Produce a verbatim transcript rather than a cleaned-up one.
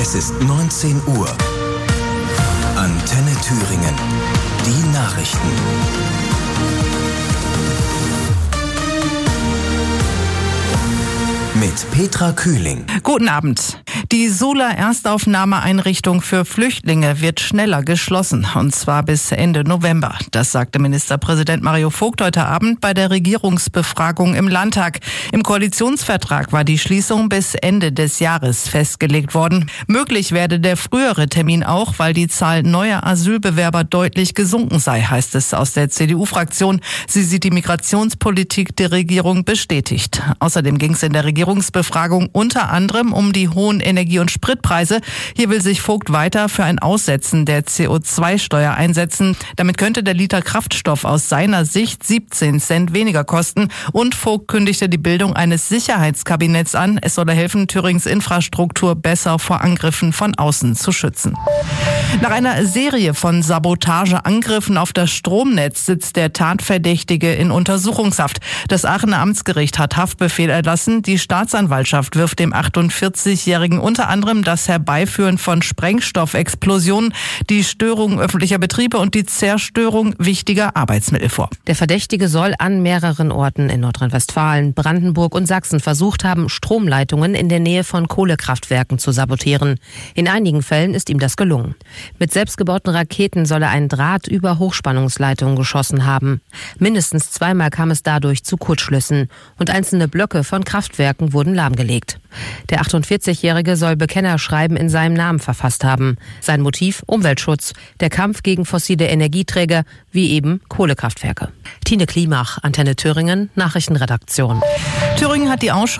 Es ist neunzehn Uhr. Antenne Thüringen. Die Nachrichten. Mit Petra Kühling. Guten Abend. Die Sula-Erstaufnahmeeinrichtung für Flüchtlinge wird schneller geschlossen, und zwar bis Ende November. Das sagte Ministerpräsident Mario Vogt heute Abend bei der Regierungsbefragung im Landtag. Im Koalitionsvertrag war die Schließung bis Ende des Jahres festgelegt worden. Möglich werde der frühere Termin auch, weil die Zahl neuer Asylbewerber deutlich gesunken sei, heißt es aus der C D U-Fraktion. Sie sieht die Migrationspolitik der Regierung bestätigt. Außerdem ging es in der Regierungsbefragung unter anderem um die hohen Energie- und Spritpreise. Hier will sich Vogt weiter für ein Aussetzen der C O zwei Steuer einsetzen. Damit könnte der Liter Kraftstoff aus seiner Sicht siebzehn Cent weniger kosten. Und Vogt kündigte die Bildung eines Sicherheitskabinetts an. Es solle helfen, Thürings Infrastruktur besser vor Angriffen von außen zu schützen. Nach einer Serie von Sabotageangriffen auf das Stromnetz sitzt der Tatverdächtige in Untersuchungshaft. Das Aachener Amtsgericht hat Haftbefehl erlassen. Die Staatsanwaltschaft wirft dem achtundvierzigjährigen unter anderem das Herbeiführen von Sprengstoffexplosionen, die Störung öffentlicher Betriebe und die Zerstörung wichtiger Arbeitsmittel vor. Der Verdächtige soll an mehreren Orten in Nordrhein-Westfalen, Brandenburg und Sachsen versucht haben, Stromleitungen in der Nähe von Kohlekraftwerken zu sabotieren. In einigen Fällen ist ihm das gelungen. Mit selbstgebauten Raketen soll er einen Draht über Hochspannungsleitungen geschossen haben. Mindestens zweimal kam es dadurch zu Kurzschlüssen und einzelne Blöcke von Kraftwerken wurden lahmgelegt. Der achtundvierzigjährige soll Bekennerschreiben in seinem Namen verfasst haben. Sein Motiv: Umweltschutz, der Kampf gegen fossile Energieträger wie eben Kohlekraftwerke. Tine Klimach, Antenne Thüringen, Nachrichtenredaktion. Thüringen hat die Ausschreibung